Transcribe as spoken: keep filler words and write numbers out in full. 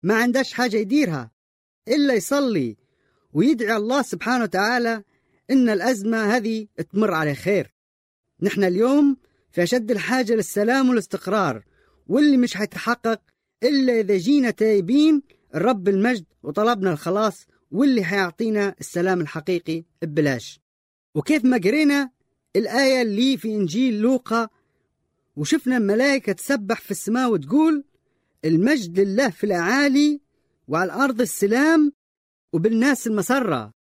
ما عندهش حاجة يديرها إلا يصلي ويدعي الله سبحانه وتعالى إن الأزمة هذه تمر على خير. نحن اليوم في أشد الحاجة للسلام والاستقرار، واللي مش هيتحقق إلا إذا جينا تايبين الرب المجد وطلبنا الخلاص، واللي هيعطينا السلام الحقيقي ببلاش. وكيف ما قرينا الآية اللي في إنجيل لوقا وشفنا الملائكة تسبح في السماء وتقول المجد لله في الأعالي وعلى الأرض السلام وبالناس المسرة.